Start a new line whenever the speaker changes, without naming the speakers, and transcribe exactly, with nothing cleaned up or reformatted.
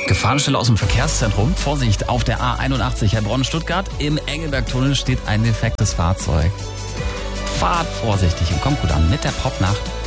Gefahrenstelle aus dem Verkehrszentrum. Vorsicht, auf der A einundachtzig Heilbronn-Stuttgart. Im Engelberg-Tunnel steht ein defektes Fahrzeug. Fahrt vorsichtig und kommt gut an mit der Popnacht.